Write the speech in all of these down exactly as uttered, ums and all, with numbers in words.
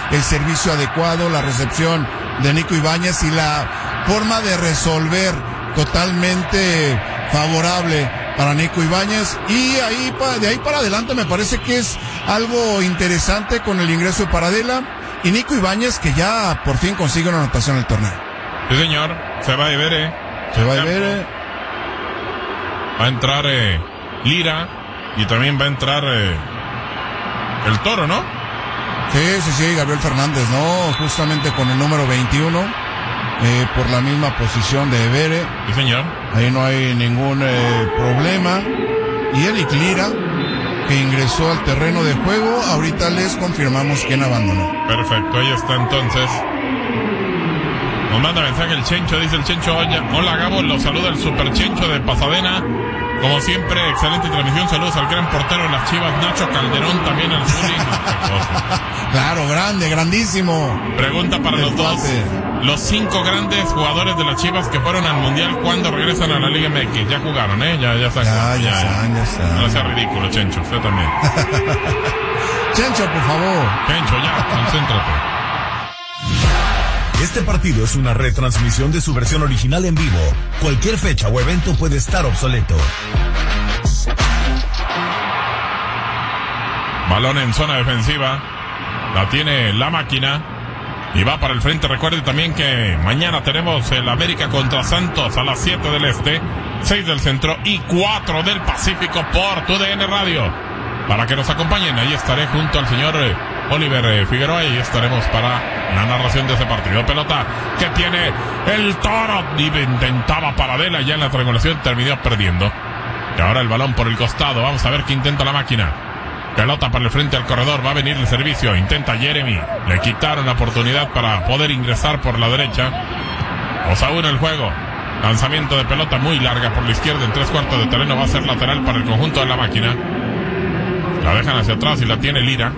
el servicio adecuado, la recepción de Nico Ibáñez y la forma de resolver totalmente favorable para Nico Ibáñez. Y ahí de ahí para adelante me parece que es algo interesante con el ingreso de Paradela y Nico Ibáñez, que ya por fin consigue una anotación en el torneo. Sí, señor, se va a Ibere. Se va a Ibere. Va a entrar eh, Lira y también va a entrar eh, el Toro, ¿no? Sí, sí, sí, Gabriel Fernández, ¿no? Justamente con el número veintiuno, eh, por la misma posición de Ibere. Sí, señor. Ahí no hay ningún eh, problema. Y Eric Lira, que ingresó al terreno de juego, ahorita les confirmamos quién abandonó. Perfecto, ahí está entonces. Nos manda mensaje el Chencho, dice el Chencho: hola Gabo, los saluda el Super Chencho de Pasadena. Como siempre, excelente transmisión. Saludos al gran portero de las Chivas, Nacho Calderón, también al Zuli. Claro, grande, grandísimo. Pregunta para los dos: los cinco grandes jugadores de las Chivas que fueron al Mundial, ¿cuándo regresan a la Liga M X? Ya jugaron, ¿eh? Ya, ya están. Ya, ya, ya están, ya están. No sea ridículo, Chencho, usted también. Chencho, por favor. Chencho, ya, concéntrate. Este partido es una retransmisión de su versión original en vivo. Cualquier fecha o evento puede estar obsoleto. Balón en zona defensiva. La tiene la máquina. Y va para el frente. Recuerde también que mañana tenemos el América contra Santos a las siete del Este, seis del Centro y cuatro del Pacífico por tu D N Radio. Para que nos acompañen, ahí estaré junto al señor Oliver Figueroa y estaremos para la narración de ese partido. Pelota que tiene el Toro. Intentaba Paradela ya en la triangulación, terminó perdiendo. Y ahora el balón por el costado. Vamos a ver qué intenta la máquina. Pelota para el frente al corredor. Va a venir el servicio. Intenta Jeremy. Le quitaron la oportunidad para poder ingresar por la derecha. dos a uno el juego. Lanzamiento de pelota muy larga por la izquierda en tres cuartos de terreno. Va a ser lateral para el conjunto de la máquina. La dejan hacia atrás y la tiene Lira.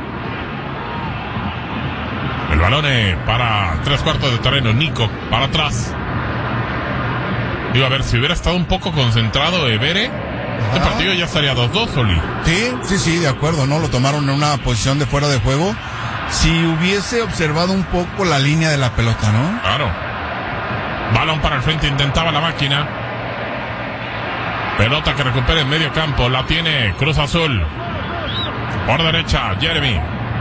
El balón para tres cuartos de terreno. Nico para atrás. Digo, a ver, si hubiera estado un poco concentrado Ibere, este partido ya estaría dos dos, Oli. Sí, sí, sí, de acuerdo, ¿no? Lo tomaron en una posición de fuera de juego. Si hubiese observado un poco la línea de la pelota, ¿no? Claro. Balón para el frente, intentaba la máquina. Pelota que recupera en medio campo. La tiene Cruz Azul. Por derecha, Jeremy.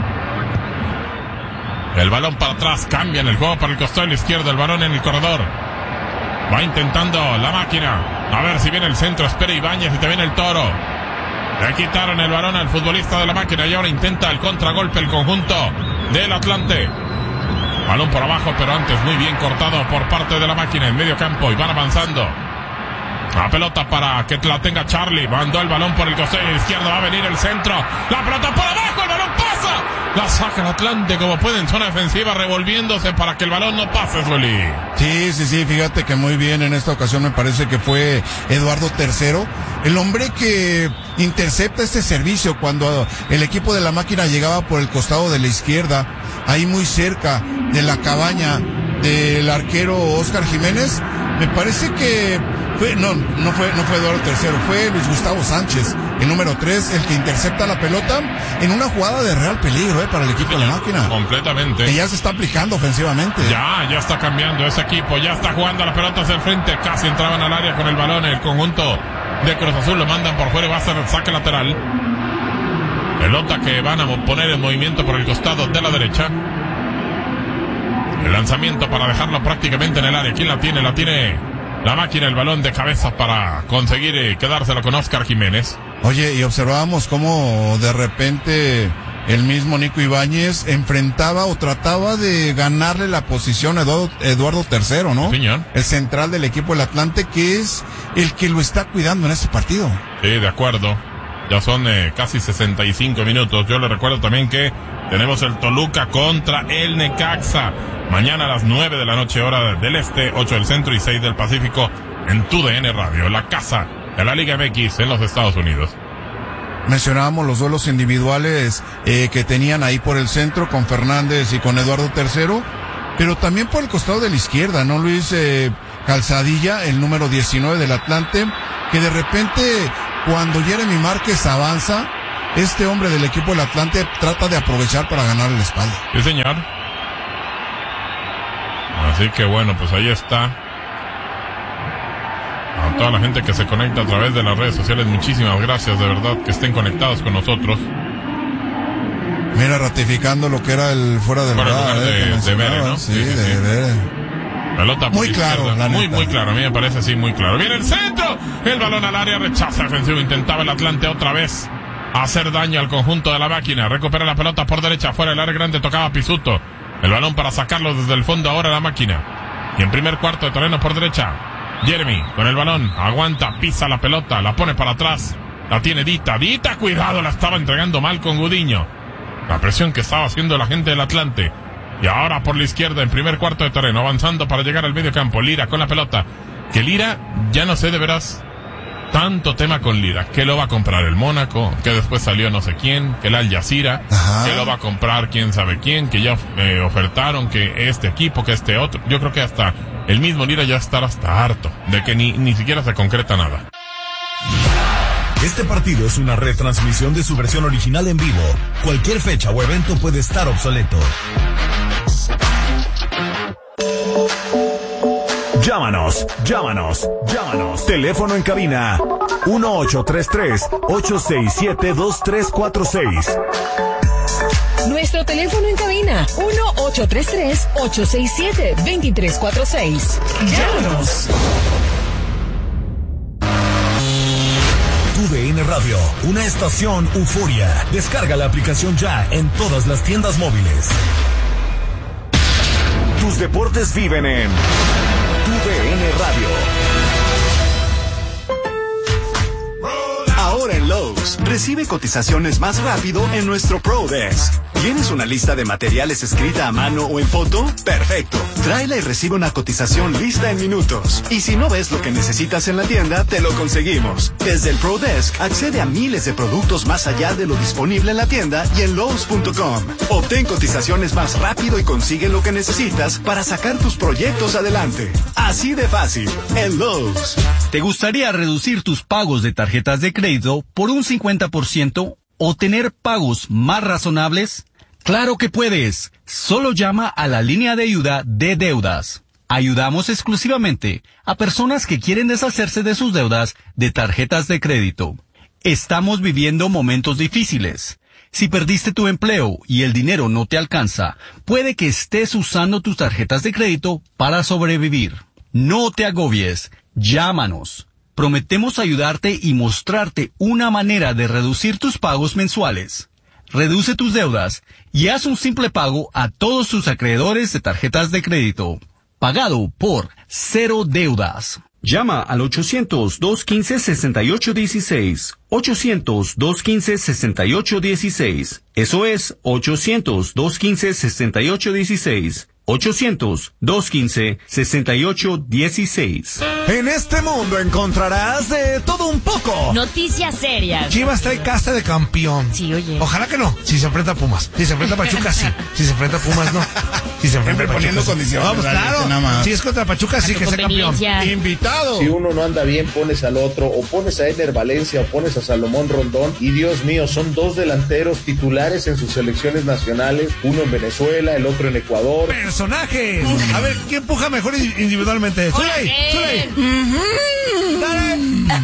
El balón para atrás, cambia en el juego para el costado de la izquierda. El balón en el corredor. Va intentando la máquina. A ver si viene el centro. Espera Ibáñez y te viene el Toro. Le quitaron el balón al futbolista de la máquina y ahora intenta el contragolpe el conjunto del Atlante. Balón por abajo, pero antes muy bien cortado por parte de la máquina en medio campo y van avanzando. La pelota para que la tenga Charlie. Mandó el balón por el costado izquierdo. Va a venir el centro. La pelota por abajo. El balón pasa. La saca el Atlante como puede en zona defensiva, revolviéndose para que el balón no pase, Zuli. Sí, sí, sí. Fíjate que muy bien en esta ocasión me parece que fue Eduardo Tercero, el hombre que intercepta este servicio cuando el equipo de la máquina llegaba por el costado de la izquierda, ahí muy cerca de la cabaña del arquero Oscar Jiménez. Me parece que fue, no, no fue, no fue Eduardo Tercero, fue Luis Gustavo Sánchez, el número tres, el que intercepta la pelota en una jugada de real peligro, eh, para el equipo de la máquina. Completamente. Que ya se está aplicando ofensivamente. Ya, ya está cambiando ese equipo, ya está jugando la pelota hacia el frente, casi entraban al área con el balón, el conjunto de Cruz Azul lo mandan por fuera y va a ser saque lateral. Pelota que van a poner en movimiento por el costado de la derecha. El lanzamiento para dejarlo prácticamente en el área. ¿Quién la tiene? La tiene la máquina, el balón de cabeza para conseguir eh, quedárselo con Oscar Jiménez. Oye, y observábamos cómo de repente el mismo Nico Ibáñez enfrentaba o trataba de ganarle la posición a Eduardo, Eduardo Tercero, ¿no? Sí, señor. El central del equipo del Atlante, que es el que lo está cuidando en este partido. Sí, de acuerdo. Ya son eh, casi sesenta y cinco minutos. Yo le recuerdo también que tenemos el Toluca contra el Necaxa. Mañana a las nueve de la noche, hora del Este, ocho del Centro y seis del Pacífico, en tu D N Radio, la casa de la Liga M X en los Estados Unidos. Mencionábamos los duelos individuales eh, que tenían ahí por el centro con Fernández y con Eduardo Tercero, pero también por el costado de la izquierda, ¿no? Luis eh, Calzadilla, el número diecinueve del Atlante, que de repente cuando Jeremy Márquez avanza, este hombre del equipo del Atlante trata de aprovechar para ganar la espalda. Sí, señor. Así que bueno, pues ahí está. A toda la gente que se conecta a través de las redes sociales, muchísimas gracias, de verdad, que estén conectados con nosotros. Mira, ratificando lo que era el fuera de Fuera lugar, lugar eh, de, de Vere, ¿no? Sí, sí, de sí. Vere. Pelota muy claro, izquierda. Muy, neta. muy claro, a mí me parece así, muy claro. Viene el centro, el balón al área, rechaza defensivo, intentaba el Atlante otra vez hacer daño al conjunto de la máquina. Recupera la pelota por derecha, fuera del área grande, tocaba Pisuto. El balón para sacarlo desde el fondo ahora la máquina. Y en primer cuarto de terreno por derecha, Jeremy con el balón, aguanta, pisa la pelota, la pone para atrás, la tiene Dita, Dita, cuidado, la estaba entregando mal con Gudiño. La presión que estaba haciendo la gente del Atlante. Y ahora por la izquierda en primer cuarto de terreno, avanzando para llegar al medio campo, Lira con la pelota. Que Lira, ya no sé de veras, tanto tema con Lira, que lo va a comprar el Mónaco, que después salió no sé quién, que el Al Jazeera, Ajá. que lo va a comprar quién sabe quién, que ya eh, ofertaron que este equipo, que este otro. Yo creo que hasta el mismo Lira ya estará hasta harto de que ni, ni siquiera se concreta nada. Este partido es una retransmisión de su versión original en vivo. Cualquier fecha o evento puede estar obsoleto. Llámanos, llámanos, llámanos. Teléfono en cabina uno ocho tres tres, ocho seis siete, dos tres cuatro seis. Nuestro teléfono en cabina uno ocho tres tres, ocho seis siete, dos tres cuatro seis. Llámanos. Tu D N Radio, una estación euforia. Descarga la aplicación ya en todas las tiendas móviles. Tus deportes viven en Tu D N Radio. Ahora en Lowe's, recibe cotizaciones más rápido en nuestro Pro Desk. ¿Tienes una lista de materiales escrita a mano o en foto? Perfecto. Tráela y recibe una cotización lista en minutos. Y si no ves lo que necesitas en la tienda, te lo conseguimos. Desde el Pro Desk, accede a miles de productos más allá de lo disponible en la tienda y en Lowe's punto com. Obtén cotizaciones más rápido y consigue lo que necesitas para sacar tus proyectos adelante. Así de fácil, en Lowe's. ¿Te gustaría reducir tus pagos de tarjetas de crédito por un cincuenta por ciento o tener pagos más razonables? ¡Claro que puedes! Solo llama a la línea de ayuda de deudas. Ayudamos exclusivamente a personas que quieren deshacerse de sus deudas de tarjetas de crédito. Estamos viviendo momentos difíciles. Si perdiste tu empleo y el dinero no te alcanza, puede que estés usando tus tarjetas de crédito para sobrevivir. No te agobies. Llámanos. Prometemos ayudarte y mostrarte una manera de reducir tus pagos mensuales. Reduce tus deudas y haz un simple pago a todos tus acreedores de tarjetas de crédito. Pagado por Cero Deudas. Llama al ochocientos, dos quince, sesenta y ocho dieciséis. ochocientos, dos quince, sesenta y ocho dieciséis. Eso es ochocientos, dos quince, sesenta y ocho dieciséis. ochocientos, dos quince, sesenta y ocho dieciséis. En este mundo encontrarás de todo un poco. Noticias serias. Chivas trae casta de campeón. Sí, oye. Ojalá que no. Si se enfrenta a Pumas. Si se enfrenta a Pachuca, sí. Si se enfrenta a Pumas, no. Si se enfrenta a Pachuca, poniendo sí. condiciones. Vamos, claro. Nada más. Si es contra Pachuca, sí, que sea campeón. Invitado. Si uno no anda bien, pones al otro, o pones a Ener Valencia, o pones a Salomón Rondón, y Dios mío, son dos delanteros titulares en sus selecciones nacionales, uno en Venezuela, el otro en Ecuador. Personajes. A ver, ¿quién empuja mejor individualmente? ¡Zuley! ¡Zuley! ¡Dale!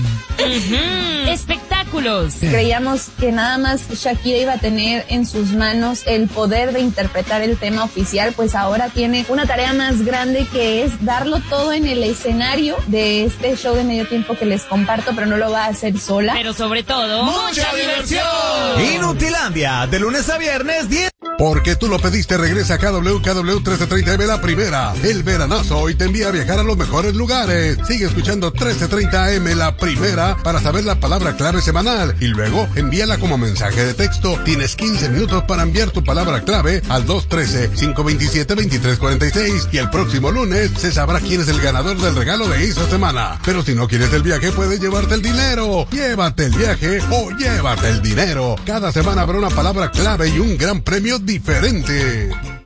Uh-huh. Espectáculos. Creíamos que nada más Shakira iba a tener en sus manos el poder de interpretar el tema oficial, pues ahora tiene una tarea más grande, que es darlo todo en el escenario de este show de medio tiempo que les comparto, pero no lo va a hacer sola. Pero sobre todo, ¡mucha diversión! Inutilandia, de lunes a viernes, diez. Porque tú lo pediste, regresa a K W K W trece treinta M la primera. El veranazo hoy te envía a viajar a los mejores lugares. Sigue escuchando trece treinta M la primera para saber la palabra clave semanal y luego envíala como mensaje de texto. Tienes quince minutos para enviar tu palabra clave al dos uno tres, cinco dos siete, dos tres cuatro seis y el próximo lunes se sabrá quién es el ganador del regalo de esa semana. Pero si no quieres el viaje, puedes llevarte el dinero. Llévate el viaje o llévate el dinero. Cada semana habrá una palabra clave y un gran premio diferente.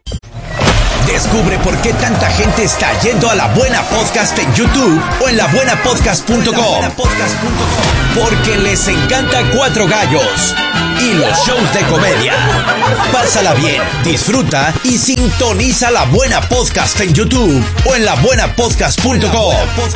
Descubre por qué tanta gente está yendo a La Buena Podcast en YouTube o en la buena podcast punto com. Porque les encanta Cuatro Gallos. y los shows de comedia. Pásala bien, disfruta y sintoniza La Buena Podcast en YouTube o en la buena podcast punto com.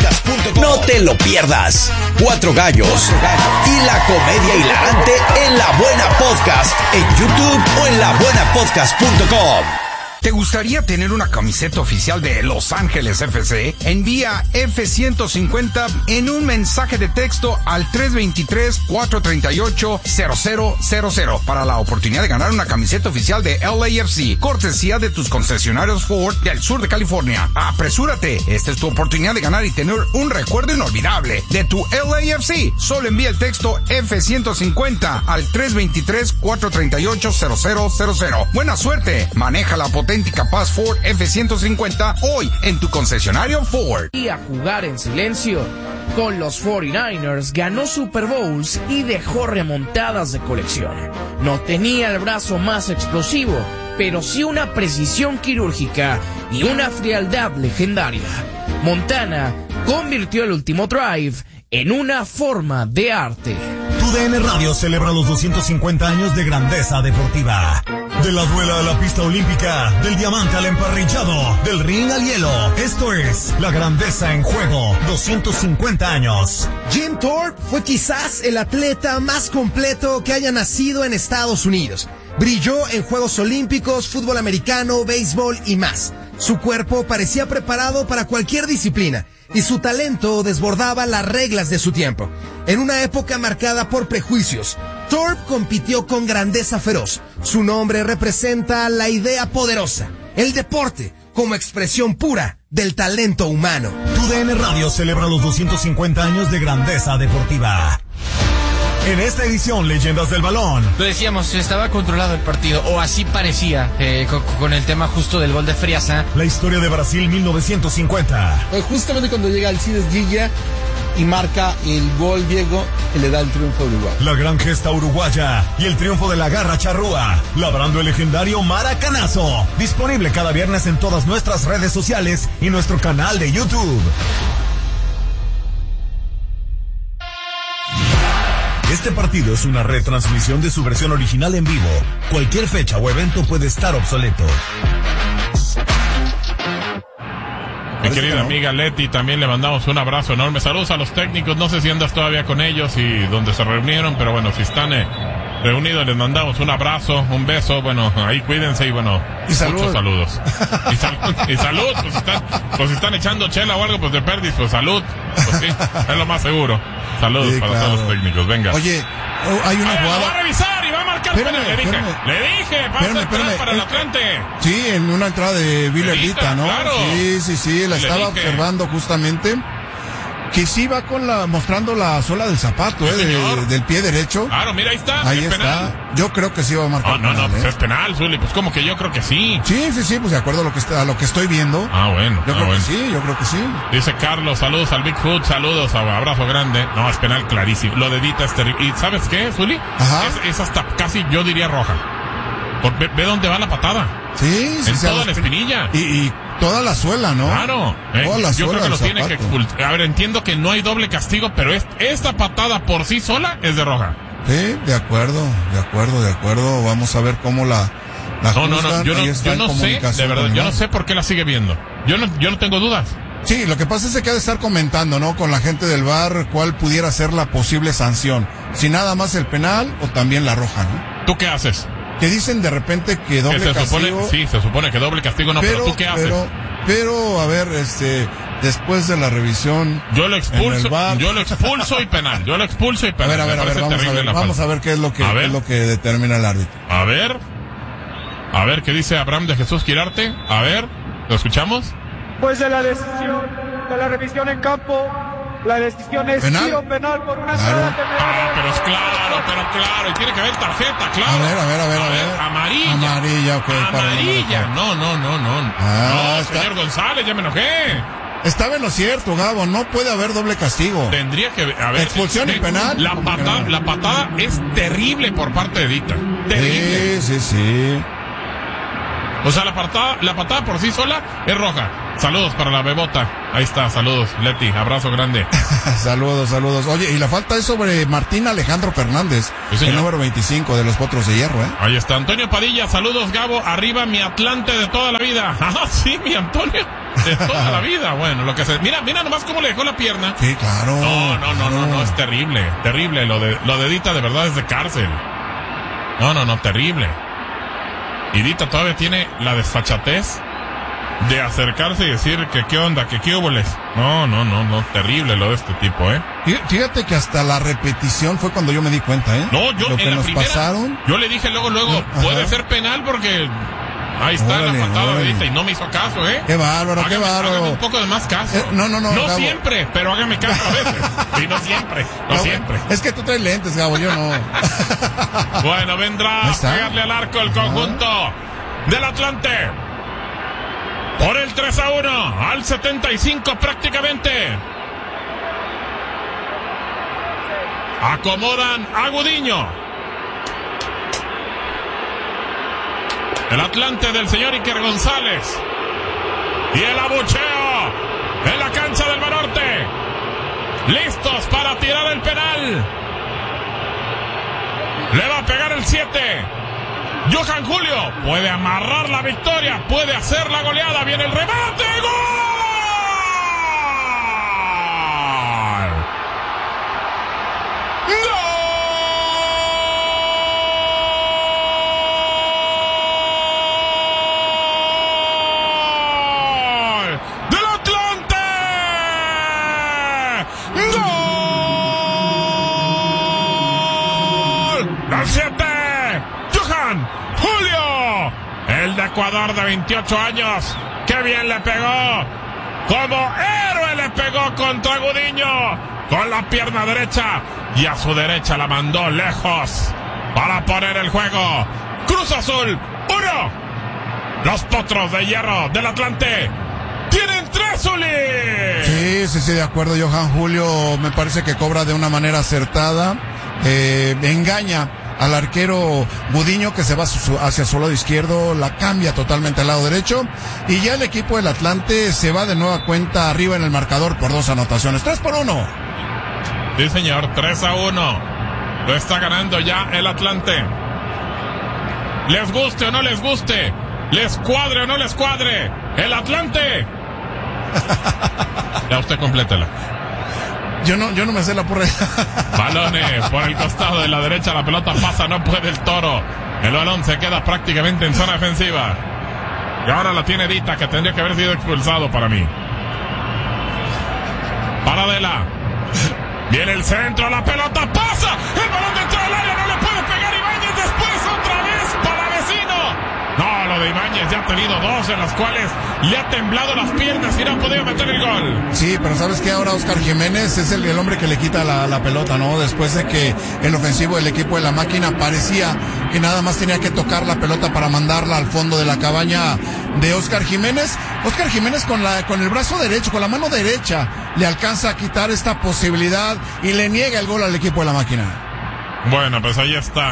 No te lo pierdas. Cuatro gallos y la comedia hilarante en La Buena Podcast en YouTube o en la buena podcast punto com. ¿Te gustaría tener una camiseta oficial de Los Ángeles F C? Envía F ciento cincuenta en un mensaje de texto al tres dos tres, cuatro tres ocho, cero cero cero cero para la oportunidad de ganar una camiseta oficial de L A F C, cortesía de tus concesionarios Ford del sur de California. ¡Apresúrate! Esta es tu oportunidad de ganar y tener un recuerdo inolvidable de tu L A F C. Solo envía el texto F ciento cincuenta al tres dos tres, cuatro tres ocho, cero cero cero cero. ¡Buena suerte! Maneja la potencia Capaz Ford F ciento cincuenta hoy en tu concesionario Ford. Y a jugar en silencio. Con los cuarenta y nueve ers ganó Super Bowls y dejó remontadas de colección. No tenía el brazo más explosivo, pero sí una precisión quirúrgica y una frialdad legendaria. Montana convirtió el último drive en una forma de arte. Tu D N Radio celebra los doscientos cincuenta años de grandeza deportiva. De la duela a la pista olímpica, del diamante al emparrillado, del ring al hielo. Esto es La Grandeza en Juego, doscientos cincuenta años. Jim Thorpe fue quizás el atleta más completo que haya nacido en Estados Unidos. Brilló en Juegos Olímpicos, fútbol americano, béisbol y más. Su cuerpo parecía preparado para cualquier disciplina y su talento desbordaba las reglas de su tiempo. En una época marcada por prejuicios, Thorpe compitió con grandeza feroz. Su nombre representa la idea poderosa, el deporte como expresión pura del talento humano. Tu D N Radio celebra los doscientos cincuenta años de grandeza deportiva. En esta edición, Leyendas del Balón. Lo decíamos, estaba controlado el partido, o así parecía, eh, con, con el tema justo del gol de Friasa. La historia de Brasil mil novecientos cincuenta. Pues justamente cuando llega Alcides Guilla y marca el gol Diego, que le da el triunfo a Uruguay. La gran gesta uruguaya y el triunfo de la garra charrúa, labrando el legendario Maracanazo. Disponible cada viernes en todas nuestras redes sociales y nuestro canal de YouTube. Este partido es una retransmisión de su versión original en vivo. Cualquier fecha o evento puede estar obsoleto. Mi querida amiga Leti, también le mandamos un abrazo enorme. Saludos a los técnicos, no sé si andas todavía con ellos y donde se reunieron, pero bueno, si están eh, reunidos les mandamos un abrazo, un beso, bueno, ahí cuídense y bueno, y salud. Muchos saludos. Y, sal, y salud, pues si, están, pues si están echando chela o algo, pues de perdis, pues salud, pues sí, es lo más seguro. Saludos sí, para claro. todos los técnicos, venga. Oye, hay una Oye, jugada. Lo va a revisar y va a marcar penal. Le dije, le dije, pasa el penal para el Atlante. Sí, en una entrada de Villerita, ¿no? Claro. Sí, sí, sí, la le estaba dije. observando justamente. Que sí va con la, mostrando la sola del zapato, sí, eh, de, del pie derecho. Claro, mira, ahí está. Ahí está. Penal. Yo creo que sí va a marcar. Oh, no, penal, no, pues eh. es penal, Zuli. Pues como que yo creo que sí. Sí, sí, sí, pues de acuerdo a lo que está, a lo que estoy viendo. Ah, bueno. Yo ah, creo bueno. que sí, yo creo que sí. Dice Carlos, saludos al Bigfoot, saludos, abrazo grande. No, es penal clarísimo. Lo de Dita es terrible. ¿Y sabes qué, Zuli? Ajá. Es, es hasta casi, yo diría, roja. Por, ve, ve dónde va la patada. Sí, sí. En toda la espinilla. Y, y toda la suela, ¿no? Claro. Eh, toda la yo suela creo que lo zapato. tiene que expulsar. A ver, entiendo que no hay doble castigo, pero es, esta patada por sí sola es de roja. Sí, de acuerdo, de acuerdo, de acuerdo. Vamos a ver cómo la, la No, no, no, yo no, yo no sé, de verdad, yo no sé por qué la sigue viendo. Yo no, yo no tengo dudas. Sí, lo que pasa es que ha de estar comentando, ¿no? Con la gente del V A R cuál pudiera ser la posible sanción. Si nada más el penal o también la roja, ¿no? ¿Tú qué haces? Que dicen de repente que doble que se castigo. Supone, sí, se supone que doble castigo no, pero, pero ¿tú qué haces? Pero, pero, a ver, este, después de la revisión. Yo lo expulso, yo lo expulso y penal. Yo lo expulso y penal. A ver, a ver, a ver, vamos a ver, vamos a ver qué es lo que, qué es lo que determina el árbitro. A ver, a ver qué dice Abraham de Jesús Quirarte. A ver, ¿lo escuchamos? Pues de la decisión, de la revisión en campo. La decisión es ¿Penal? tiro penal por una claro. Ah, pero es claro, pero claro. Y tiene que haber tarjeta, claro. A ver, a ver, a ver, a, a ver. ver. Amarilla. Amarilla, ok. Amarilla. No, no, no, no. Ah, no, está... señor González, ya me enojé. Estaba en lo cierto, Gabo. No puede haber doble castigo. Tendría que haber. Expulsión si, y penal. La patada, la patada es terrible por parte de Dita. Terrible. Sí, sí, sí. O sea, la patada, la patada por sí sola es roja. Saludos para la bebota. Ahí está, saludos, Leti, abrazo grande. Saludos, saludos. Oye, y la falta es sobre Martín Alejandro Fernández, sí, el número veinticinco de los Potros de Hierro, ¿eh? Ahí está, Antonio Padilla, saludos, Gabo, arriba mi Atlante de toda la vida. Ah, sí, mi Antonio, de toda la vida. Bueno, lo que se... Mira, mira nomás cómo le dejó la pierna. Sí, claro. No, no, no, no, no, es terrible, terrible. Lo de, lo de Dita de verdad es de cárcel. No, no, no, terrible. Y Dita todavía tiene la desfachatez de acercarse y decir que qué onda, que qué hubo les. No, no, no, no, terrible lo de este tipo, ¿eh? Fíjate que hasta la repetición fue cuando yo me di cuenta, ¿eh? No, yo lo que en la nos primera, pasaron. Yo le dije luego, luego, Ajá. puede ser penal porque ahí está Órale, la patada órale. de Dita y no me hizo caso, ¿eh? Qué bárbaro, hágame, qué bárbaro. Hágame un poco de más caso. Eh, no, no, no. No Gabo. siempre, pero hágame caso a veces. Sí, no siempre, no, No, siempre. Es que tú traes lentes, Gabo, yo no. Bueno, vendrá a pegarle al arco el conjunto del Atlante. Por el tres a uno, al setenta y cinco prácticamente. Acomodan a Gudiño. El Atlante del señor Iker González. Y el abucheo en la cancha del Banorte. Listos para tirar el penal. Le va a pegar el siete. Johan Julio puede amarrar la victoria, puede hacer la goleada, viene el remate, ¡gol! ¡Del Atlante! ¡Gol! ¡Del siete! ¡Johan Julio! El de Ecuador de veintiocho años. ¡Qué bien le pegó! Como héroe le pegó contra Gudiño. Con la pierna derecha. Y a su derecha la mandó lejos. Para poner el juego. Cruz Azul, uno. Los Potros de Hierro del Atlante tienen tres, Uli. Sí, sí, sí, de acuerdo. Johan Julio me parece que cobra de una manera acertada. Eh, engaña al arquero Gudiño, que se va su, hacia su lado izquierdo, la cambia totalmente al lado derecho, y ya el equipo del Atlante se va de nueva cuenta arriba en el marcador por dos anotaciones, tres por uno. Sí, señor, tres a uno. Lo está ganando ya el Atlante. Les guste o no les guste, les cuadre o no les cuadre, el Atlante. Ya usted complétela. Yo no, yo no me sé la porra. Balones por el costado de la derecha, la pelota pasa, no puede el Toro. El balón se queda prácticamente en zona defensiva. Y ahora la tiene Dita, que tendría que haber sido expulsado para mí. Paradela. Viene el centro, la pelota pasa. El balón dentro del área, no le puede pegar Ibáñez. Después otra vez para Vecino. No, lo de Ibáñez ya ha tenido dos en las cuales le ha temblado las piernas y no ha podido meter el gol. Sí, pero ¿sabes qué? Ahora Oscar Jiménez es el, el hombre que le quita la, la pelota, ¿no? Después de que el ofensivo del equipo de la máquina parecía que nada más tenía que tocar la pelota para mandarla al fondo de la cabaña de Oscar Jiménez. Oscar Jiménez con la con el brazo derecho, con la mano derecha, le alcanza a quitar esta posibilidad y le niega el gol al equipo de la máquina. Bueno, pues ahí está.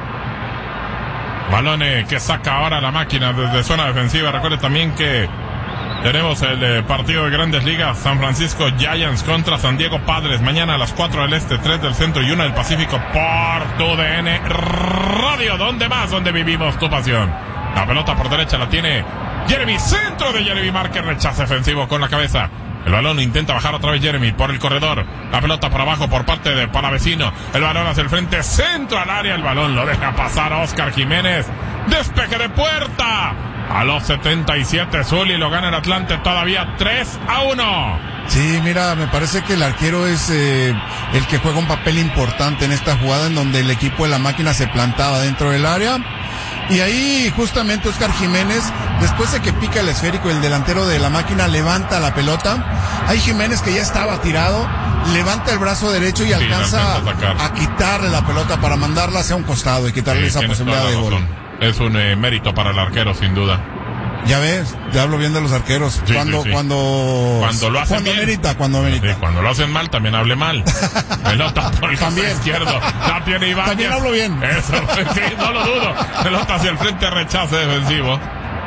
Balone que saca ahora la máquina desde zona defensiva. Recuerde también que tenemos el eh, partido de Grandes Ligas, San Francisco Giants contra San Diego Padres, mañana a las cuatro del Este, tres del Centro y una del Pacífico por tu D N Radio, donde más, donde vivimos tu pasión. La pelota por derecha la tiene Jeremy, centro de Jeremy Márquez, rechazo defensivo con la cabeza. El balón intenta bajar otra vez Jeremy por el corredor. La pelota por abajo por parte de Palavecino. El balón hacia el frente, centro al área. El balón lo deja pasar a Oscar Jiménez. Despeje de puerta. A los setenta y siete, Zuli lo gana el Atlante todavía tres a uno. Sí, mira, me parece que el arquero es eh, el que juega un papel importante en esta jugada en donde el equipo de la máquina se plantaba dentro del área. Y ahí justamente Oscar Jiménez, después de que pica el esférico, el delantero de la máquina levanta la pelota. Hay Jiménez que ya estaba tirado, levanta el brazo derecho y sí, alcanza a, a quitarle la pelota para mandarla hacia un costado y quitarle sí, esa posibilidad de gol. Es un eh, mérito para el arquero, sin duda. Ya ves, te hablo bien de los arqueros. Sí, cuando, sí, sí. cuando, cuando lo hacen cuando bien. merita, cuando merita. Sí, cuando lo hacen mal, también hable mal. Pelota por el también. izquierdo. La tiene Ibáñez. También hablo bien. Eso, sí, no lo dudo. Pelota hacia el frente, rechace defensivo.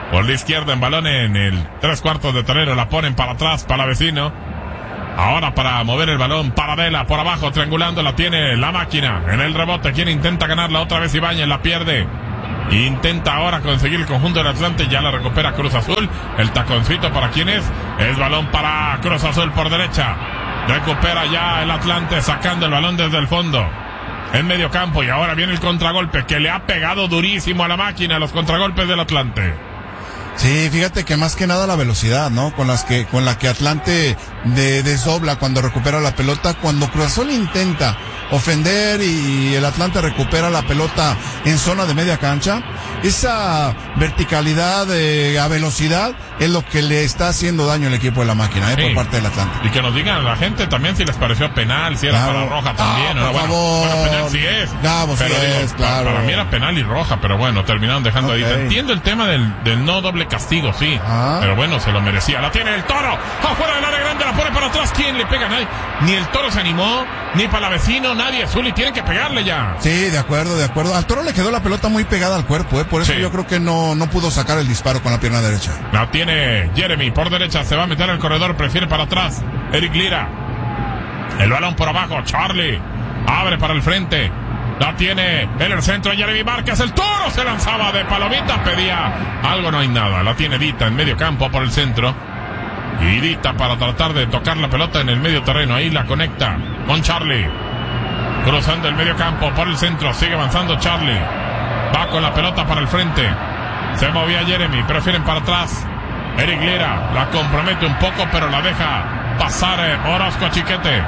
Por la izquierda en balón en el tres cuartos de terreno. La ponen para atrás, para vecino. Ahora para mover el balón, Paradela por abajo, triangulando, la tiene la máquina. En el rebote, quien intenta ganarla otra vez, Ibáñez, la pierde. Intenta ahora conseguir el conjunto del Atlante, ya la recupera Cruz Azul. El taconcito para quién es, es balón para Cruz Azul por derecha. Recupera ya el Atlante, sacando el balón desde el fondo. En medio campo, y ahora viene el contragolpe, que le ha pegado durísimo a la máquina, los contragolpes del Atlante. Sí, fíjate que más que nada la velocidad, ¿no? Con las que, con la que Atlante de, desdobla cuando recupera la pelota, cuando Cruz Azul intenta ofender y el Atlante recupera la pelota en zona de media cancha, esa verticalidad eh, a velocidad es lo que le está haciendo daño al equipo de la máquina, eh, sí. por parte del Atlante. Y que nos digan a la gente también si les pareció penal, si era claro. para roja también. Ah, ¿no? por Bueno, favor. bueno, penal sí es. Gabo, pero sí digo, es, claro. Para mí era penal y roja, pero bueno, terminaron dejando Okay. ahí. Te entiendo el tema del, del no doble castigo, sí. Ah. Pero bueno, se lo merecía. La tiene el Toro. Afuera del área grande, la pone para atrás. ¿Quién le pega? Nadie. Ni el Toro se animó, ni para la vecino, nadie. Zuli, tienen que pegarle ya. Sí, de acuerdo, de acuerdo. Al Toro le quedó la pelota muy pegada al cuerpo, eh. Por eso Sí. yo creo que no, no pudo sacar el disparo con la pierna derecha. La tiene Jeremy por derecha. Se va a meter al corredor, prefiere para atrás. Eric Lira. El balón por abajo. Charlie. Abre para el frente. La tiene en el centro Jeremy Márquez. El Toro se lanzaba de palomita. Pedía algo, no hay nada. La tiene Dita en medio campo por el centro. Y Dita para tratar de tocar la pelota en el medio terreno. Ahí la conecta con Charlie. Cruzando el medio campo por el centro. Sigue avanzando Charlie. Va con la pelota para el frente. Se movía Jeremy. Prefieren para atrás. Eric Lira la compromete un poco, pero la deja pasar eh, Orozco Chiquete.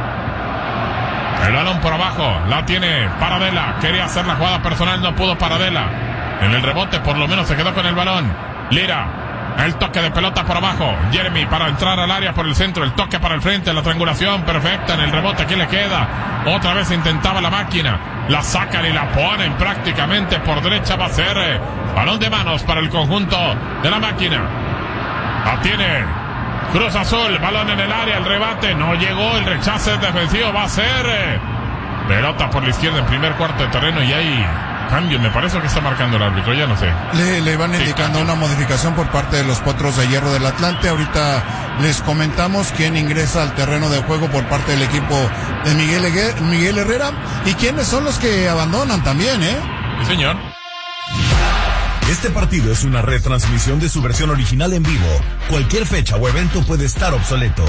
El balón por abajo, la tiene Paradela, quería hacer la jugada personal, no pudo Paradela. En el rebote por lo menos se quedó con el balón. Lira, el toque de pelota por abajo. Jeremy para entrar al área por el centro, el toque para el frente, la triangulación perfecta en el rebote, aquí le queda. Otra vez intentaba la máquina, la sacan y la ponen prácticamente por derecha, va a ser eh, balón de manos para el conjunto de la máquina. La tiene Cruz Azul, balón en el área, el rebate, no llegó, el rechace defensivo va a ser eh, pelota por la izquierda en primer cuarto de terreno y hay cambio, me parece que está marcando el árbitro, ya no sé. Le, le van Sí, indicando cambio. una modificación por parte de los Potros de Hierro del Atlante. Ahorita les comentamos quién ingresa al terreno de juego por parte del equipo de Miguel, Eguer, Miguel Herrera y quiénes son los que abandonan también, ¿eh? Sí, señor. Este partido es una retransmisión de su versión original en vivo. Cualquier fecha o evento puede estar obsoleto.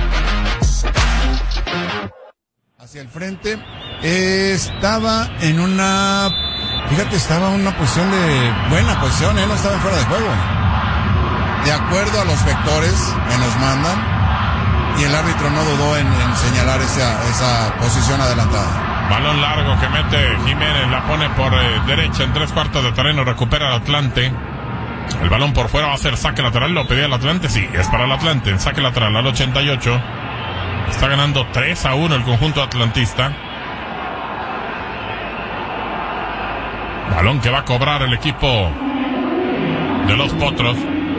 Hacia el frente, eh, estaba en una, fíjate, estaba en una posición de buena posición, ¿eh? No estaba fuera de juego. De acuerdo a los vectores que nos mandan, y el árbitro no dudó en, en señalar esa, esa posición adelantada. Balón largo que mete Jiménez, la pone por eh, derecha en tres cuartos de terreno, recupera el Atlante. El balón por fuera va a ser saque lateral, lo pedía el Atlante, sí, es para el Atlante, en saque lateral al ochenta y ocho. Está ganando tres a uno el conjunto atlantista. Balón que va a cobrar el equipo de los Potros.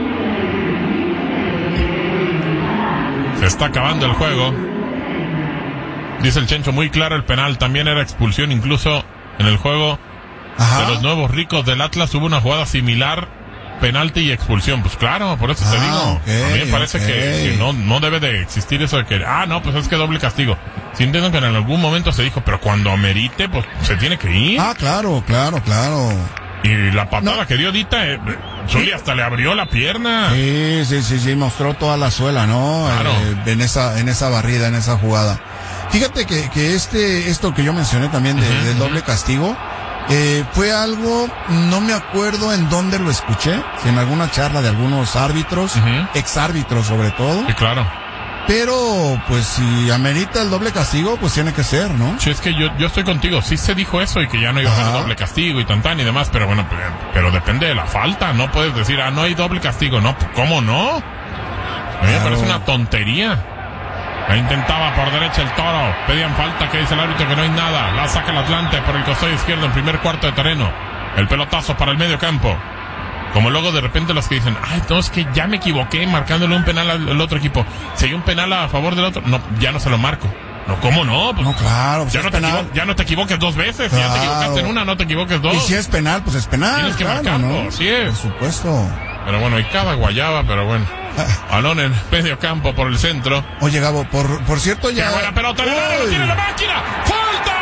Se está acabando el juego. Dice el Chencho, muy claro el penal, también era expulsión, incluso en el juego Ajá. de los nuevos ricos del Atlas hubo una jugada similar, penalti y expulsión. Pues claro, por eso ah, te digo, okay, a mí me parece okay. que, que no, no debe de existir eso de que, ah, no, pues es que doble castigo. Si entiendo que en algún momento se dijo, pero cuando amerite, pues se tiene que ir. Ah, claro, claro, claro. Y la patada no. que dio Dita, eh, Zuli hasta le abrió la pierna. Sí, sí, sí, sí, mostró toda la suela, ¿no? Claro. Eh, en esa, en esa barrida, en esa jugada. Fíjate que, que este, esto que yo mencioné también de, uh-huh, del doble castigo, eh, fue algo, no me acuerdo en dónde lo escuché, si en alguna charla de algunos árbitros, uh-huh, exárbitros sobre todo. Sí, claro. Pero, pues, si amerita el doble castigo, pues tiene que ser, ¿no? Sí, es que yo, yo estoy contigo, sí se dijo eso y que ya no iba a haber doble castigo y tan tan y demás, pero bueno, pero, pero depende de la falta, no puedes decir, ah, no hay doble castigo, no, ¿cómo no? A mí claro. me parece una tontería. La intentaba por derecha el Toro. Pedían falta, que dice el árbitro que no hay nada. La saca el Atlante por el costado izquierdo en primer cuarto de terreno. El pelotazo para el medio campo. Como luego de repente los que dicen, ay, no, es que ya me equivoqué marcándole un penal al, al otro equipo. Si hay un penal a favor del otro, no, ya no se lo marco. No, ¿cómo no? Pues, no, claro. Pues ya, es no te penal. ya no te equivoques dos veces. Claro. Si ya te equivocaste en una, no te equivoques dos. Y si es penal, pues es penal. Tienes que claro, marcarlo, ¿no? sí es. Por supuesto. Pero bueno, y cada guayaba, pero bueno. Balón en medio campo por el centro. Oye, Gabo, por, por cierto ya... ¡Qué buena pelota! ¡El área lo tiene la máquina! ¡Falta!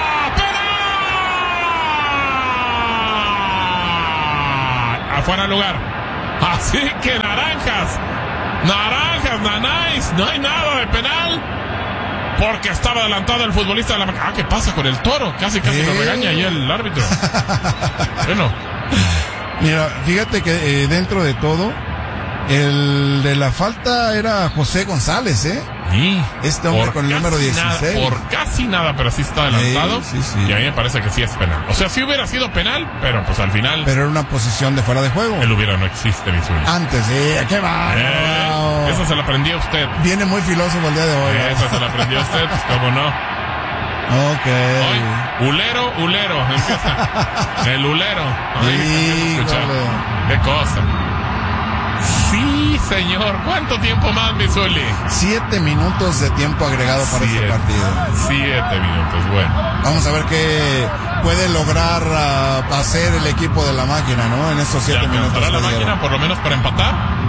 ¡Penal! Afuera el lugar. Así que naranjas. Naranjas, nanáis. No hay nada de penal. Porque estaba adelantado el futbolista de la máquina. Ah, ¿qué pasa con el Toro? Casi, casi ¿Eh? lo regaña ahí el árbitro. Bueno. Mira, fíjate que eh, dentro de todo, el de la falta era José González, ¿eh? Sí. Este hombre con el número dieciséis. Nada, por casi nada, pero sí está adelantado. Sí, sí, sí. Y a mí me parece que sí es penal. O sea, sí hubiera sido penal, pero pues al final... Pero era una posición de fuera de juego. El hubiera no existe, mi sueño. Antes, ¿eh? ¿Qué va? Eh, Wow. Eso se lo aprendió usted. Viene muy filósofo el día de hoy. Eso se lo aprendió usted, pues cómo no. Ok. Hoy, ulero, ulero. Empieza. El ulero. Ay, Híjole. Qué cosa. Sí, señor. ¿Cuánto tiempo más, mi Zuli? Siete minutos de tiempo agregado para Siete. este partido. Siete minutos, bueno. Vamos a ver qué puede lograr uh, hacer el equipo de la máquina, ¿no? En estos siete minutos. ¿Para la que máquina lleva. por lo menos para empatar?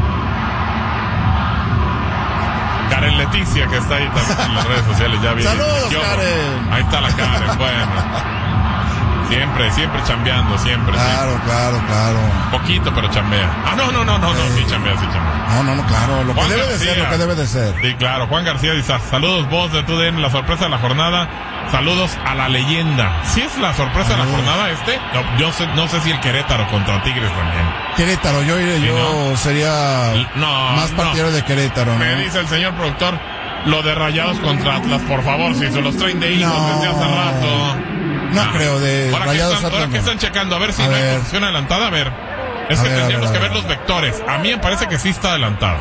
Karen Leticia, que está ahí también en las redes sociales, ya viene. ¡Saludos, Yo, Karen! Ahí está la Karen, bueno. Siempre, siempre chambeando, siempre. Claro, siempre. claro, claro. Poquito, pero chambea. Ah, no, no, no, no, no, sí chambea, sí chambea. No, no, no, claro, lo que Juan debe García. de ser, lo que debe de ser. Sí, claro, Juan García dice, saludos vos de tu D N, la sorpresa de la jornada, saludos a la leyenda. ¿Sí es la sorpresa de la jornada este? No, yo sé, no sé si el Querétaro contra Tigres también. Querétaro, yo, Sí, yo ¿no? sería No, más partidario no. de Querétaro, ¿no? Me dice el señor productor, lo de Rayados contra Atlas, por favor, si se los traen de hijos No. desde hace rato. No Ah. creo, de Ahora que Rayados están, ahora Atlas que no. están checando, a ver si A no ver. hay posición adelantada, a ver. Es A que ver, a tendríamos ver, a que ver ver. los vectores. A mí me parece que sí está adelantado.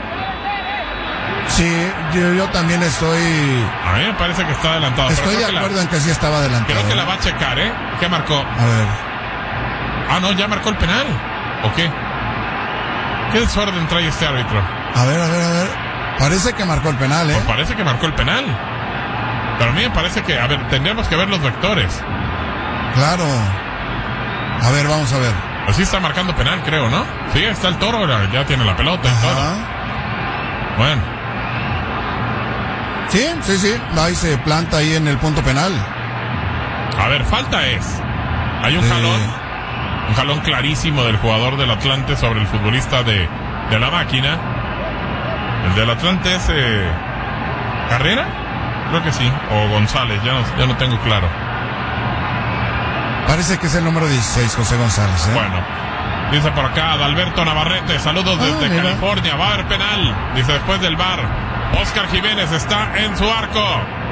Sí, yo, yo también estoy... A mí me parece que está adelantado. pero Estoy creo de que acuerdo la, en que sí estaba adelantado. Creo que la va a checar, ¿eh? ¿Qué marcó? A ver. Ah, no, ya marcó el penal. ¿O qué? ¿Qué desorden trae este árbitro? A ver, a ver, a ver. Parece que marcó el penal, ¿eh? Pues parece que marcó el penal. Pero a mí me parece que, a ver, tendríamos que ver los vectores. Claro. A ver, vamos a ver. Así está marcando penal, creo, ¿no? Sí, está el Toro, ya tiene la pelota y todo. Bueno. Sí, sí, sí. Ahí se planta ahí en el punto penal. A ver, falta es. Hay un Sí. jalón. Un jalón clarísimo del jugador del Atlante sobre el futbolista de, de la máquina. El del Atlante es eh, ¿Carrera? Creo que sí. O González, ya no, ya no tengo claro. Parece que es el número dieciséis, José González, ¿eh? Bueno, dice por acá Adalberto Navarrete, saludos Ah, desde mira. California, va a haber penal, dice después del V A R, Oscar Jiménez está en su arco.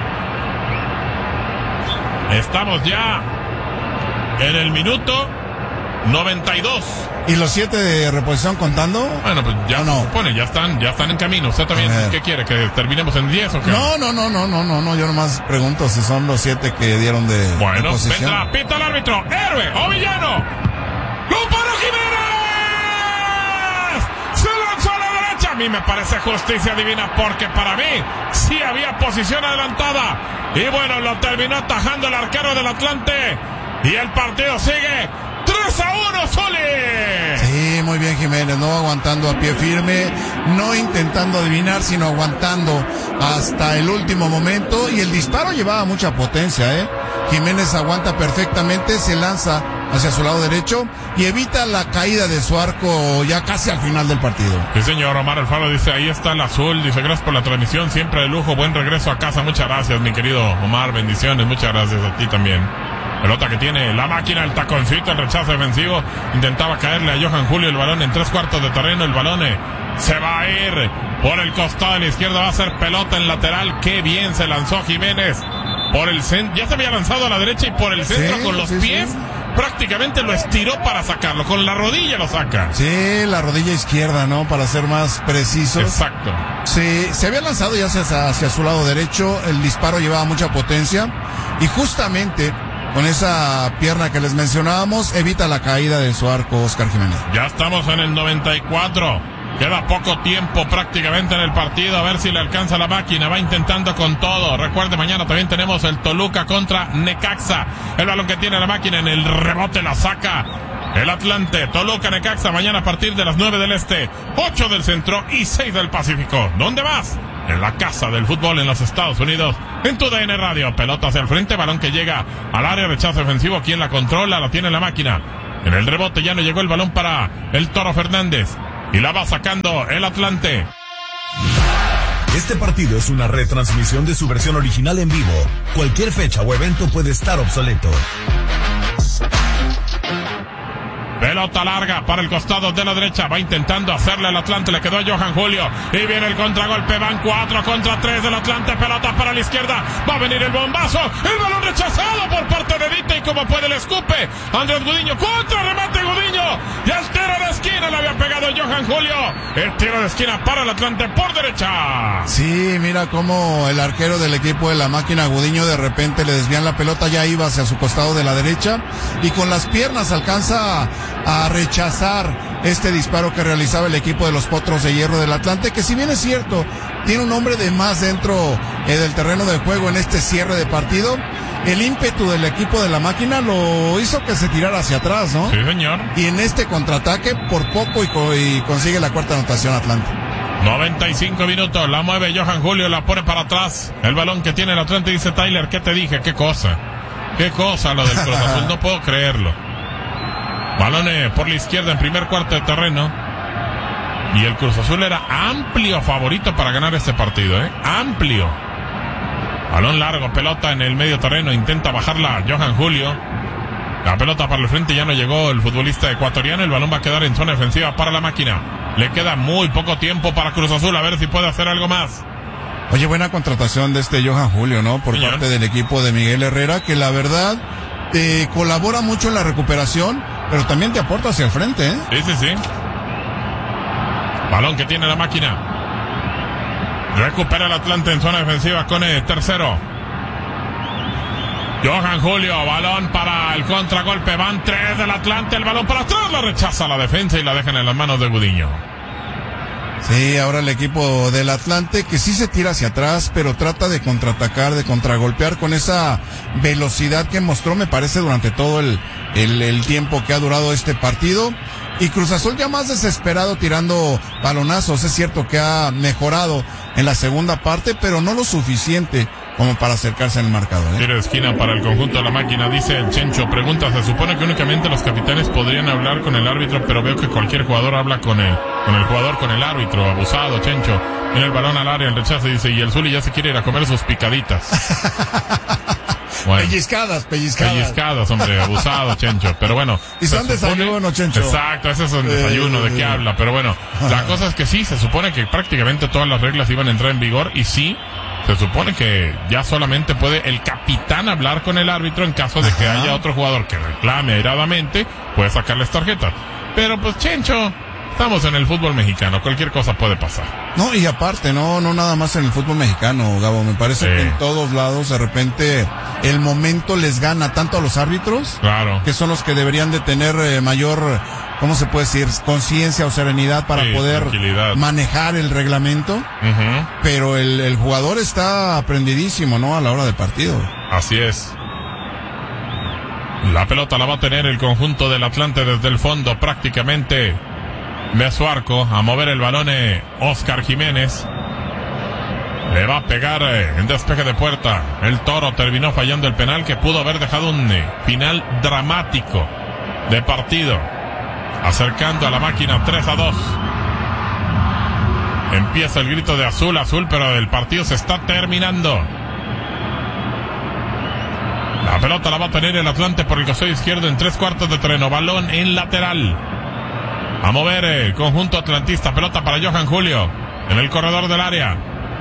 Estamos ya en el minuto noventa y dos. ¿Y los siete de reposición contando? Bueno, pues ya ¿O no? se supone, ya están, ya están en camino. ¿Usted también A ver. qué quiere? ¿Que terminemos en diez o qué? No, no, no, no, no, no, no. Yo nomás pregunto si son los siete que dieron de Bueno, reposición. vendrá, pita el árbitro, héroe o villano. ¡Luparo Jiménez! ¡Se lanzó a la derecha! A mí me parece justicia divina porque para mí sí había posición adelantada. Y bueno, lo terminó atajando el arquero del Atlante. Y el partido sigue tres a uno, Zuli. Sí, muy bien Jiménez, no aguantando a pie firme, no intentando adivinar, sino aguantando hasta el último momento. Y el disparo llevaba mucha potencia, ¿eh? Jiménez aguanta perfectamente, se lanza hacia su lado derecho y evita la caída de su arco ya casi al final del partido. Sí, señor. Omar Alfaro dice, ahí está el azul. Dice, gracias por la transmisión, siempre de lujo. Buen regreso a casa. Muchas gracias, mi querido Omar. Bendiciones. Muchas gracias a ti también. Pelota que tiene la máquina, el taconcito, el rechazo defensivo. Intentaba caerle a Johan Julio el balón en tres cuartos de terreno. El balón eh, se va a ir por el costado de la izquierda. Va a ser pelota en lateral. Qué bien se lanzó Jiménez por el centro. Ya se había lanzado a la derecha y por el centro Sí, con los sí, pies. sí. Prácticamente lo estiró para sacarlo. Con la rodilla lo saca. Sí, la rodilla izquierda, ¿no? Para ser más precisos. Exacto. Sí, se había lanzado ya hacia, hacia su lado derecho. El disparo llevaba mucha potencia. Y justamente con esa pierna que les mencionábamos, evita la caída de su arco Oscar Jiménez. Ya estamos en el noventa y cuatro. Queda poco tiempo prácticamente en el partido. A ver si le alcanza la máquina. Va intentando con todo. Recuerde, mañana también tenemos el Toluca contra Necaxa. El balón que tiene la máquina en el rebote la saca el Atlante. Toluca, Necaxa, mañana a partir de las nueve del este, ocho del centro y seis del Pacífico. ¿Dónde más? En la casa del fútbol en los Estados Unidos, en tu D N Radio. Pelota hacia el frente, balón que llega al área, rechazo ofensivo. ¿Quién la controla? La tiene la máquina. En el rebote ya no llegó el balón para el Toro Fernández. Y la va sacando el Atlante. Este partido es una retransmisión de su versión original en vivo. Cualquier fecha o evento puede estar obsoleto. Pelota larga para el costado de la derecha. Va intentando hacerle al Atlante. Le quedó a Johan Julio. Y viene el contragolpe. Van cuatro contra tres del Atlante. Pelota para la izquierda. Va a venir el bombazo. El balón rechazado por parte de Dita. Y como puede le escupe Andrés Gudiño. Contra remate Gudiño. Y el tiro de esquina le había pegado Johan Julio. El tiro de esquina para el Atlante por derecha. Sí, mira cómo el arquero del equipo de la máquina Gudiño de repente le desvían la pelota. Ya iba hacia su costado de la derecha. Y con las piernas alcanza a rechazar este disparo que realizaba el equipo de los Potros de Hierro del Atlante, que si bien es cierto, tiene un hombre de más dentro eh, del terreno de juego en este cierre de partido, el ímpetu del equipo de la máquina lo hizo que se tirara hacia atrás, ¿no? Sí, señor. Y en este contraataque, por poco y, co- y consigue la cuarta anotación Atlante. noventa y cinco minutos, la mueve Johan Julio, la pone para atrás. El balón que tiene el Atlante, dice Tyler, ¿qué te dije? ¿Qué cosa? ¿Qué cosa lo del Cruz Azul? No puedo creerlo. Balones por la izquierda en primer cuarto de terreno. Y el Cruz Azul era amplio favorito para ganar este partido, ¿eh? Amplio. Balón largo, pelota en el medio terreno. Intenta bajarla Johan Julio. La pelota para el frente, ya no llegó el futbolista ecuatoriano. El balón va a quedar en zona defensiva para la máquina. Le queda muy poco tiempo para Cruz Azul. A ver si puede hacer algo más. Oye, buena contratación de este Johan Julio, ¿no? Por Señor. parte del equipo de Miguel Herrera, que la verdad te colabora mucho en la recuperación, pero también te aporta hacia el frente, ¿eh? Sí, sí, sí. Balón que tiene la máquina. Recupera el Atlante en zona defensiva con el tercero. Johan Julio, balón para el contragolpe. Van tres del Atlante, el balón para atrás. La rechaza la defensa y la dejan en las manos de Gudiño. Sí, ahora el equipo del Atlante que sí se tira hacia atrás, pero trata de contraatacar, de contragolpear con esa velocidad que mostró, me parece, durante todo el, el, el tiempo que ha durado este partido. Y Cruz Azul ya más desesperado tirando balonazos. Es cierto que ha mejorado en la segunda parte, pero no lo suficiente como para acercarse al marcador, ¿eh? Tiro de esquina para el conjunto de la máquina, dice el Chencho. Pregunta, se supone que únicamente los capitanes podrían hablar con el árbitro, pero veo que cualquier jugador habla con el, con el jugador, con el árbitro. Abusado, Chencho. Viene el balón al área, el rechazo, dice, y el Zuli ya se quiere ir a comer sus picaditas. Bueno, pellizcadas, pellizcadas. Pellizcadas, hombre, abusado, Chencho. Pero bueno. Y son desayuno, Chencho. Exacto, ese es un desayuno, ¿de qué habla? Pero bueno, la cosa es que sí, se supone que prácticamente todas las reglas iban a entrar en vigor y sí, se supone que ya solamente puede el capitán hablar con el árbitro en caso de que Ajá. haya otro jugador que reclame airadamente, puede sacarles tarjetas. Pero pues, Chencho, estamos en el fútbol mexicano, cualquier cosa puede pasar. No, y aparte, no, no nada más en el fútbol mexicano, Gabo, me parece Sí. que en todos lados de repente el momento les gana tanto a los árbitros, Claro. que son los que deberían de tener eh, mayor, ¿cómo se puede decir? Conciencia o serenidad para Sí, poder tranquilidad. manejar el reglamento, Ujú. pero el, el jugador está aprendidísimo, ¿no? A la hora de partido. Así es. La pelota la va a tener el conjunto del Atlante desde el fondo, prácticamente ve su arco, a mover el balón eh, Oscar Jiménez. Le va a pegar eh, en despeje de puerta. El Toro terminó fallando el penal que pudo haber dejado un eh, final dramático de partido. Acercando a la máquina tres a dos. Empieza el grito de azul, azul, pero el partido se está terminando. La pelota la va a tener el Atlante por el costado izquierdo en tres cuartos de terreno. Balón en lateral. A mover el conjunto atlantista. Pelota para Johan Julio en el corredor del área.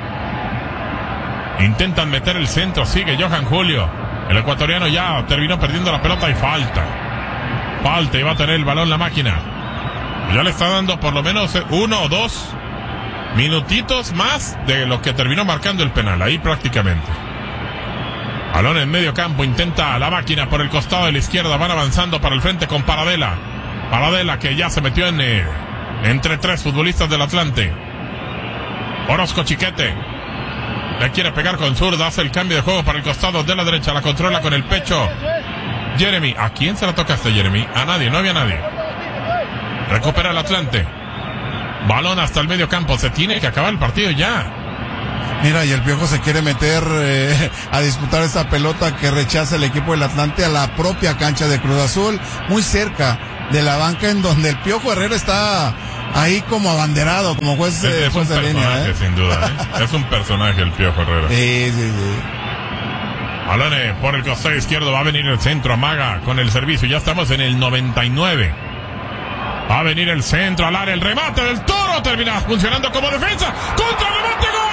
Intentan meter el centro. Sigue Johan Julio. El ecuatoriano ya terminó perdiendo la pelota y falta. Falta y va a tener el balón la máquina. Ya le está dando por lo menos uno o dos minutitos más de lo que terminó marcando el penal. Ahí prácticamente. Balón en medio campo. Intenta la máquina por el costado de la izquierda. Van avanzando para el frente con Paradela. Paradela que ya se metió en eh, entre tres futbolistas del Atlante. Orozco Chiquete le quiere pegar con zurda, hace el cambio de juego para el costado de la derecha, la controla con el pecho. Jeremy, ¿a quién se la tocaste, Jeremy? A nadie, no había nadie. Recupera el Atlante. Balón hasta el medio campo. Se tiene que acabar el partido ya. Mira, y el Piojo se quiere meter eh, a disputar esta pelota que rechaza el equipo del Atlante a la propia cancha de Cruz Azul, muy cerca de la banca, en donde el Piojo Herrera está ahí como abanderado, como juez, es, es juez un de línea. personaje, ¿eh? sin duda. ¿eh? Es un personaje el Piojo Herrera. Sí, sí, sí. Alone por el costado izquierdo, va a venir el centro, amaga con el servicio. Ya estamos en el noventa y nueve. Va a venir el centro al área, el remate del Toro termina funcionando como defensa. Contra el remate, gol.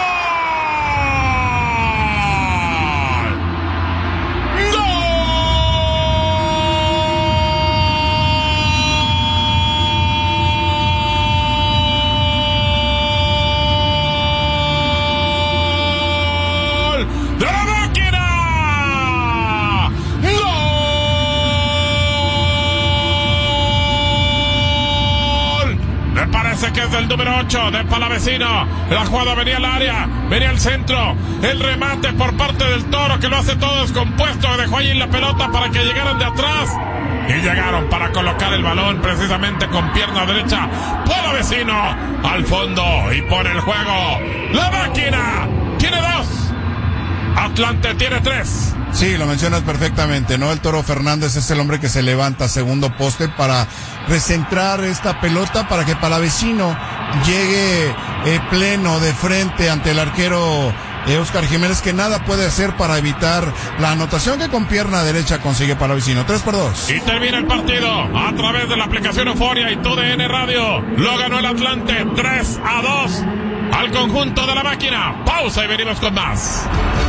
Que es del número ocho de Palavecino. La jugada venía al área, venía al centro, el remate por parte del Toro, que lo hace todo descompuesto, dejó allí la pelota para que llegaran de atrás y llegaron para colocar el balón precisamente con pierna derecha. Palavecino al fondo y pone el juego. La máquina tiene dos, Atlante tiene tres. Sí, lo mencionas perfectamente, ¿no? El Toro Fernández es el hombre que se levanta a segundo poste para recentrar esta pelota, para que Palavecino llegue eh, pleno de frente ante el arquero eh, Oscar Jiménez, que nada puede hacer para evitar la anotación que con pierna derecha consigue Palavecino. tres por dos. Y termina el partido a través de la aplicación Euforia y T D N Radio. Lo ganó el Atlante tres a dos al conjunto de la máquina. Pausa y venimos con más.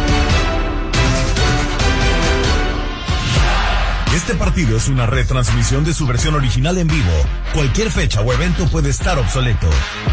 Este partido es una retransmisión de su versión original en vivo. Cualquier fecha o evento puede estar obsoleto.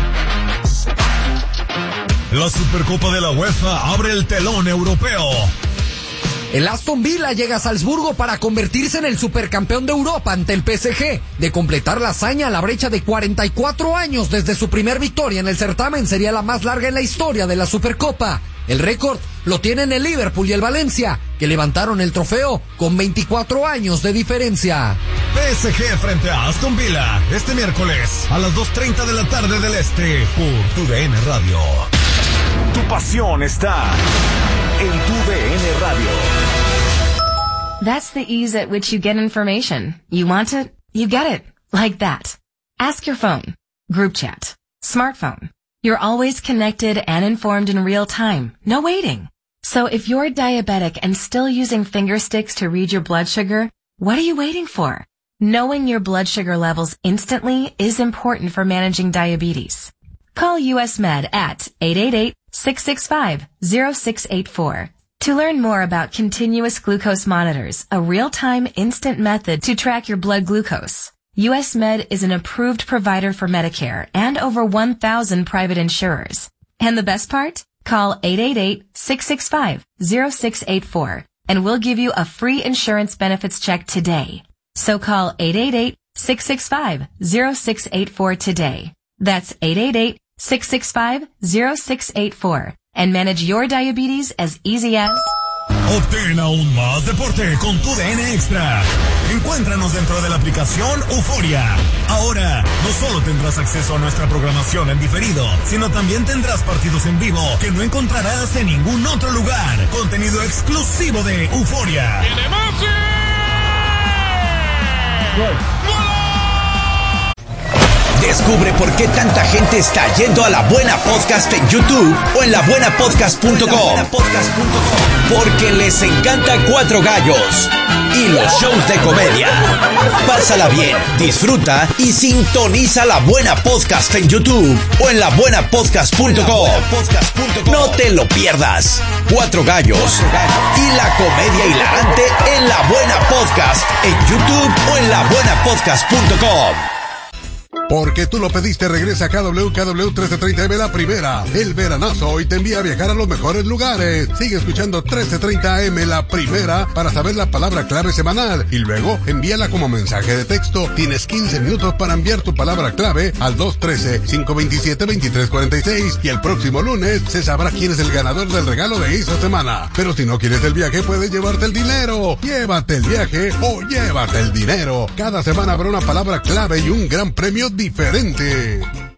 La Supercopa de la UEFA abre el telón europeo. El Aston Villa llega a Salzburgo para convertirse en el supercampeón de Europa ante el P S G. De completar la hazaña, la brecha de cuarenta y cuatro años desde su primer victoria en el certamen sería la más larga en la historia de la Supercopa. El récord lo tienen el Liverpool y el Valencia, que levantaron el trofeo con veinticuatro años de diferencia. P S G frente a Aston Villa, este miércoles a las dos treinta de la tarde del Este, por Tu D N Radio. Tu pasión está en Tu D N Radio. That's the ease at which you get information. You want it, you get it. Like that. Ask your phone. Group chat. Smartphone. You're always connected and informed in real time. No waiting. So if you're diabetic and still using finger sticks to read your blood sugar, what are you waiting for? Knowing your blood sugar levels instantly is important for managing diabetes. Call U S Med at eight eight eight, six six five, zero six eight four. To learn more about continuous glucose monitors, a real-time instant method to track your blood glucose. U S Med is an approved provider for Medicare and over one thousand private insurers. And the best part? Call eight eight eight, six six five, zero six eight four and we'll give you a free insurance benefits check today. So call eight eight eight, six six five, zero six eight four today. That's eight eight eight, six six five, zero six eight four and manage your diabetes as easy as... Obtén aún más deporte con Tu D N Extra. Encuéntranos dentro de la aplicación Euforia. Ahora, no solo tendrás acceso a nuestra programación en diferido, sino también tendrás partidos en vivo que no encontrarás en ningún otro lugar. Contenido exclusivo de Euforia. ¡Tiene más! Descubre por qué tanta gente está yendo a La Buena Podcast en YouTube o en la buena podcast punto com. Porque les encanta Cuatro Gallos y los shows de comedia. Pásala bien, disfruta y sintoniza La Buena Podcast en YouTube o en la buena podcast punto com. No te lo pierdas. Cuatro Gallos y la comedia hilarante en La Buena Podcast en YouTube o en la buena podcast punto com. Porque tú lo pediste, regresa acá a W K W trece treinta M La Primera, el veranazo, y te envía a viajar a los mejores lugares. Sigue escuchando trece treinta A M La Primera para saber la palabra clave semanal y luego envíala como mensaje de texto. Tienes quince minutos para enviar tu palabra clave al dos uno tres, cinco dos siete, dos tres cuatro seis y el próximo lunes se sabrá quién es el ganador del regalo de esa semana. Pero si no quieres el viaje, puedes llevarte el dinero. Llévate el viaje o llévate el dinero. Cada semana habrá una palabra clave y un gran premio diferente.